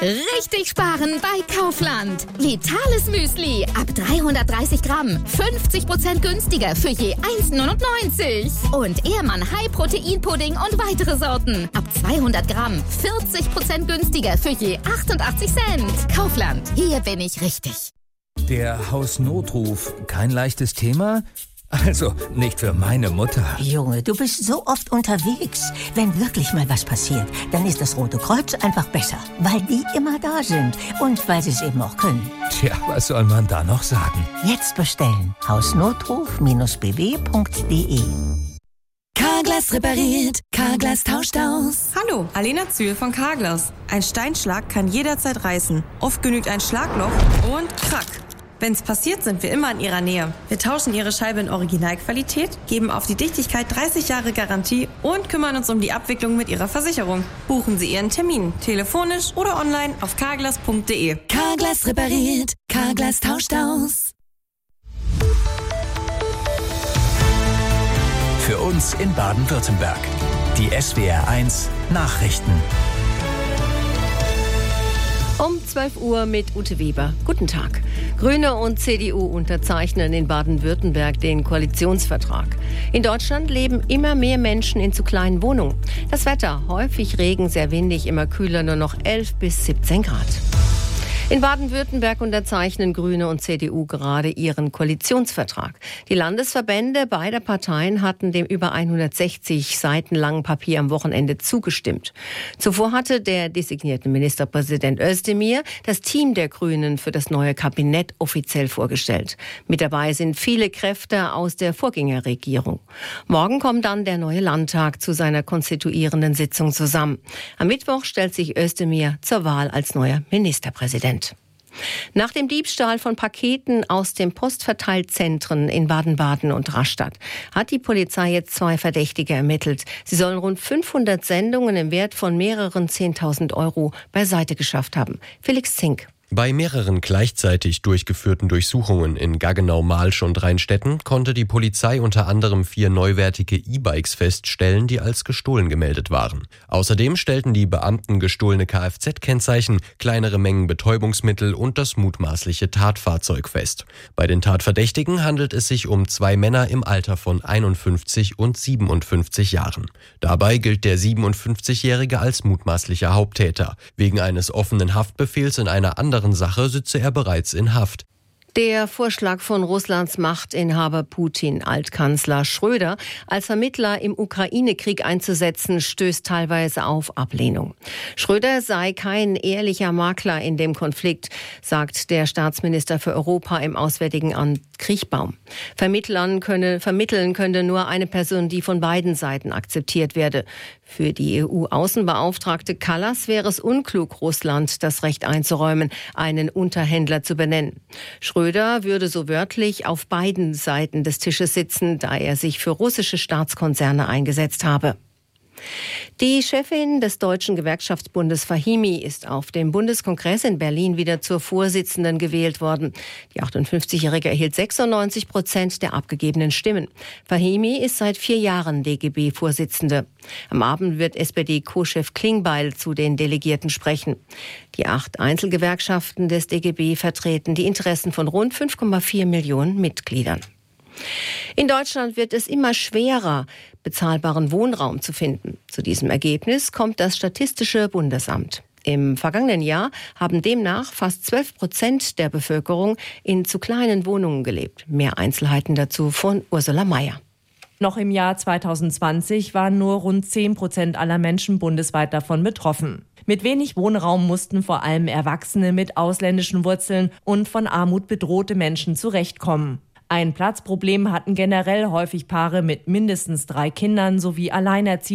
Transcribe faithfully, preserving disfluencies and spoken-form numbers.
Richtig sparen bei Kaufland. Vitales Müsli ab dreihundertdreißig Gramm. fünfzig Prozent günstiger für je eins neunundneunzig. Und Ehrmann High Protein Pudding und weitere Sorten. Ab zweihundert Gramm. vierzig Prozent günstiger für je achtundachtzig Cent. Kaufland. Hier bin ich richtig. Der Hausnotruf. Kein leichtes Thema? Also, nicht für meine Mutter. Junge, du bist so oft unterwegs. Wenn wirklich mal was passiert, dann ist das Rote Kreuz einfach besser. Weil die immer da sind und weil sie es eben auch können. Tja, was soll man da noch sagen? Jetzt bestellen. Hausnotruf b w punkt d e. Carglass repariert, Carglass tauscht aus. Hallo, Alena Zühl von Carglass. Ein Steinschlag kann jederzeit reißen. Oft genügt ein Schlagloch und krack. Wenn's passiert, sind wir immer in Ihrer Nähe. Wir tauschen Ihre Scheibe in Originalqualität, geben auf die Dichtigkeit dreißig Jahre Garantie und kümmern uns um die Abwicklung mit Ihrer Versicherung. Buchen Sie Ihren Termin, telefonisch oder online auf carglass punkt d e. Carglass repariert, Carglass tauscht aus. Für uns in Baden-Württemberg. Die S W R eins Nachrichten. Um zwölf Uhr mit Ute Weber. Guten Tag. Grüne und C D U unterzeichnen in Baden-Württemberg den Koalitionsvertrag. In Deutschland leben immer mehr Menschen in zu kleinen Wohnungen. Das Wetter, häufig Regen, sehr windig, immer kühler, nur noch elf bis siebzehn Grad. In Baden-Württemberg unterzeichnen Grüne und C D U gerade ihren Koalitionsvertrag. Die Landesverbände beider Parteien hatten dem über hundertsechzig Seiten langen Papier am Wochenende zugestimmt. Zuvor hatte der designierte Ministerpräsident Özdemir das Team der Grünen für das neue Kabinett offiziell vorgestellt. Mit dabei sind viele Kräfte aus der Vorgängerregierung. Morgen kommt dann der neue Landtag zu seiner konstituierenden Sitzung zusammen. Am Mittwoch stellt sich Özdemir zur Wahl als neuer Ministerpräsident. Nach dem Diebstahl von Paketen aus den Postverteilzentren in Baden-Baden und Rastatt hat die Polizei jetzt zwei Verdächtige ermittelt. Sie sollen rund fünfhundert Sendungen im Wert von mehreren zehntausend Euro beiseite geschafft haben. Felix Zink. Bei mehreren gleichzeitig durchgeführten Durchsuchungen in Gaggenau, Malsch und Rheinstetten konnte die Polizei unter anderem vier neuwertige E-Bikes feststellen, die als gestohlen gemeldet waren. Außerdem stellten die Beamten gestohlene Kfz-Kennzeichen, kleinere Mengen Betäubungsmittel und das mutmaßliche Tatfahrzeug fest. Bei den Tatverdächtigen handelt es sich um zwei Männer im Alter von einundfünfzig und siebenundfünfzig Jahren. Dabei gilt der siebenundfünfzigjährige als mutmaßlicher Haupttäter. Wegen eines offenen Haftbefehls in einer anderen Sache sitze er bereits in Haft. Der Vorschlag von Russlands Machtinhaber Putin, Altkanzler Schröder, als Vermittler im Ukraine-Krieg einzusetzen, stößt teilweise auf Ablehnung. Schröder sei kein ehrlicher Makler in dem Konflikt, sagt der Staatsminister für Europa im Auswärtigen Amt Kriechbaum. Vermittlern könne, vermitteln könnte nur eine Person, die von beiden Seiten akzeptiert werde. Für die E U-Außenbeauftragte Kallas wäre es unklug, Russland das Recht einzuräumen, einen Unterhändler zu benennen. Schröder würde so wörtlich auf beiden Seiten des Tisches sitzen, da er sich für russische Staatskonzerne eingesetzt habe. Die Chefin des Deutschen Gewerkschaftsbundes Fahimi ist auf dem Bundeskongress in Berlin wieder zur Vorsitzenden gewählt worden. Die achtundfünfzigjährige erhielt sechsundneunzig Prozent der abgegebenen Stimmen. Fahimi ist seit vier Jahren D G B-Vorsitzende. Am Abend wird S P D-Co-Chef Klingbeil zu den Delegierten sprechen. Die acht Einzelgewerkschaften des D G B vertreten die Interessen von rund fünf Komma vier Millionen Mitgliedern. In Deutschland wird es immer schwerer, bezahlbaren Wohnraum zu finden. Zu diesem Ergebnis kommt das Statistische Bundesamt. Im vergangenen Jahr haben demnach fast zwölf Prozent der Bevölkerung in zu kleinen Wohnungen gelebt. Mehr Einzelheiten dazu von Ursula Mayer. Noch im Jahr zweitausendzwanzig waren nur rund zehn Prozent aller Menschen bundesweit davon betroffen. Mit wenig Wohnraum mussten vor allem Erwachsene mit ausländischen Wurzeln und von Armut bedrohte Menschen zurechtkommen. Ein Platzproblem hatten generell häufig Paare mit mindestens drei Kindern sowie Alleinerziehende